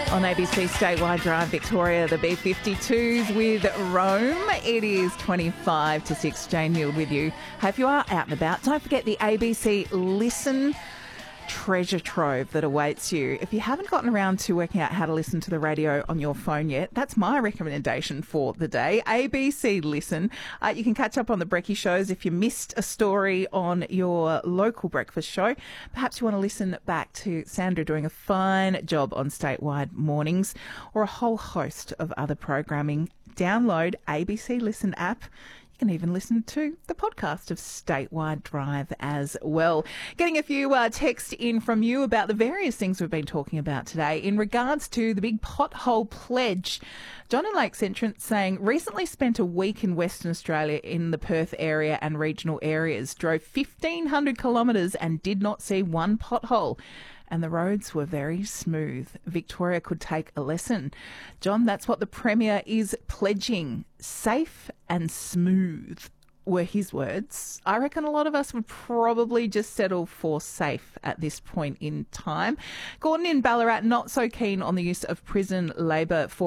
On ABC Statewide Drive Victoria, the B52s with Rome. It is 25 to 6. Jane Neild with you. Hope you are out and about. Don't forget the ABC Listen treasure trove that awaits you. If you haven't gotten around to working out how to listen to the radio on your phone yet, that's my recommendation for the day. ABC Listen. You can catch up on the Brekkie shows if you missed a story on your local breakfast show. Perhaps you want to listen back to Sandra doing a fine job on Statewide Mornings, or a whole host of other programming. Download ABC Listen app. You can even listen to the podcast of Statewide Drive as well. Getting a few texts in from you about the various things we've been talking about today. In regards to the big pothole pledge, John in Lakes Entrance saying, recently spent a week in Western Australia in the Perth area and regional areas. Drove 1,500 kilometres and did not see one pothole. And the roads were very smooth. Victoria could take a lesson. John, that's what the Premier is pledging. Safe and smooth were his words. I reckon a lot of us would probably just settle for safe at this point in time. Gordon in Ballarat, not so keen on the use of prison labour for